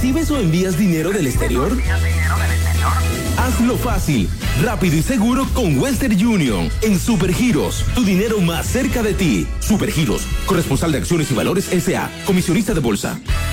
¿Recibes o envías dinero del exterior? Hazlo fácil, rápido y seguro con Western Union en Supergiros, tu dinero más cerca de ti. Supergiros, corresponsal de acciones y valores S.A., comisionista de bolsa.